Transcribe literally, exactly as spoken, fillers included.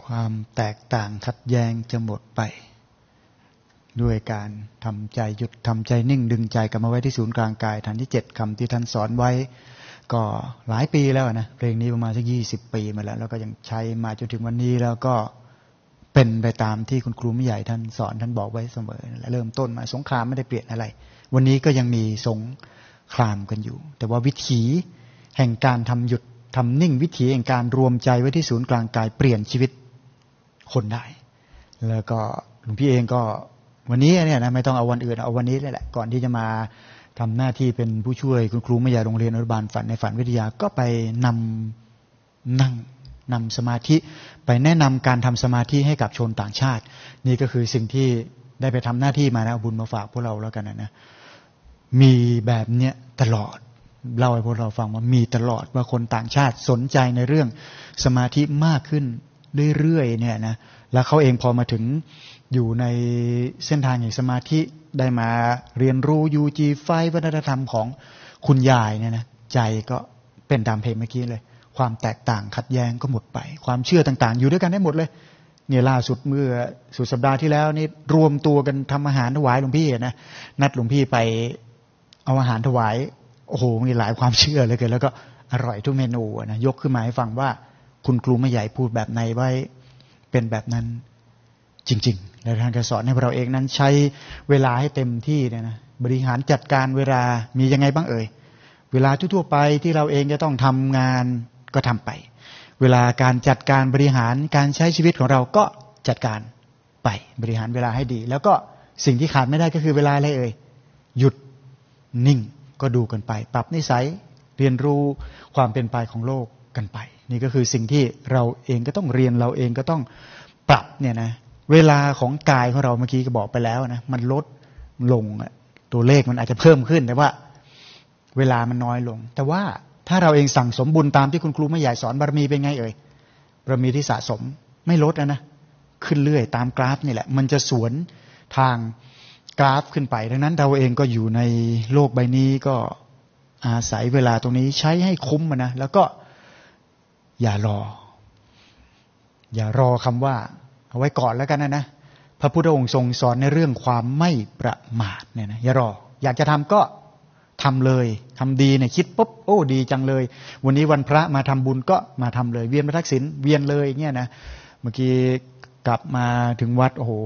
ความแตกต่างขัดแย้งจะหมดไปด้วยการทำใจหยุดทำใจนิ่งดึงใจกลับมาไว้ที่ศูนย์กลางกายฐานที่เจ็ดคำที่ท่านสอนไว้ก็หลายปีแล้วนะเพลงนี้ประมาณสักยี่สิบปีมาแล้วแล้วก็ยังใช้มาจนถึงวันนี้แล้วก็เป็นไปตามที่คุณครูไม่ใหญ่ท่านสอนท่านบอกไว้เสมอและเริ่มต้นมาสงครามไม่ได้เปลี่ยนอะไรวันนี้ก็ยังมีสงครามกันอยู่แต่ว่าวิถีแห่งการทำหยุดทำนิ่งวิถีแห่งการรวมใจไว้ที่ศูนย์กลางกายเปลี่ยนชีวิตคนได้แล้วก็หลวงพี่เองก็วันนี้เนี่ยนะไม่ต้องเอาวันอื่นเอาวันนี้เลยแหละก่อนที่จะมาทำหน้าที่เป็นผู้ช่วยคุณครูไม่ใหญ่โรงเรียนอนุบาลฝันในฝันวิทยาก็ไปนำนั่งนำสมาธิไปแนะนำการทำสมาธิให้กับชนต่างชาตินี่ก็คือสิ่งที่ได้ไปทำหน้าที่มานะเอาบุญมาฝากพวกเราแล้วกันนะมีแบบเนี้ยตลอดเล่าให้พวกเราฟังว่ามีตลอดว่าคนต่างชาติสนใจในเรื่องสมาธิมากขึ้นเรื่อยๆเนี่ยนะแล้วเขาเองพอมาถึงอยู่ในเส้นทางแห่งสมาธิได้มาเรียนรู้ ยู จี ไฟว์ วัฒนธรรมของคุณยายเนี่ยนะใจก็เป็นตามเพลงเมื่อกี้เลยความแตกต่างขัดแย้งก็หมดไปความเชื่อต่างๆอยู่ด้วยกันได้หมดเลยเนี่ยล่าสุดเมื่อสุดสัปดาห์ที่แล้วนี่รวมตัวกันทำอาหารถวายหลวงพี่นะนัดหลวงพี่ไปเอาอาหารถวายโอ้โหมีหลายความเชื่อเลยเกินแล้วก็อร่อยทุกเมนูนะยกขึ้นมาให้ฟังว่าคุณครูไม่ใหญ่พูดแบบไหนไว้เป็นแบบนั้นจริงๆและท่านก็สอนให้เราเองนั้นใช้เวลาให้เต็มที่เนี่ยนะบริหารจัดการเวลามียังไงบ้างเอ่ยเวลาทั่วๆไปที่เราเองจะต้องทำงานก็ทำไปเวลาการจัดการบริหารการใช้ชีวิตของเราก็จัดการไปบริหารเวลาให้ดีแล้วก็สิ่งที่ขาดไม่ได้ก็คือเวลาอะไรเอ่ยหยุดนิ่งก็ดูกันไปปรับนิสัยเรียนรู้ความเป็นไปของโลกกันไปนี่ก็คือสิ่งที่เราเองก็ต้องเรียนเราเองก็ต้องปรับเนี่ยนะเวลาของกายของเราเมื่อกี้ก็บอกไปแล้วนะมันลดลงตัวเลขมันอาจจะเพิ่มขึ้นแต่ว่าเวลามันน้อยลงแต่ว่าถ้าเราเองสั่งสมบุญตามที่คุณครูไม่ใหญ่สอนบารมีเป็นไงเอ่ยบารมีที่สะสมไม่ลดนะนะขึ้นเรื่อยตามกราฟนี่แหละมันจะสวนทางกราฟขึ้นไปดังนั้นเราเองก็อยู่ในโลกใบนี้ก็อาศัยเวลาตรงนี้ใช้ให้คุ้มนะแล้วก็อย่ารออย่ารอคำว่าเอาไว้ก่อนแล้วกันนะนะพระพุทธองค์ทรงสอนในเรื่องความไม่ประมาทเนี่ยนะอย่ารออยากจะทำก็ทำเลยทำดีเนี่ยคิดปุ๊บโอ้ดีจังเลยวันนี้วันพระมาทำบุญก็มาทำเลยเวียนพระทักษิณเวียนเลยเงี้ยนะเมื่อกี้กลับมาถึงวัดโอ้โห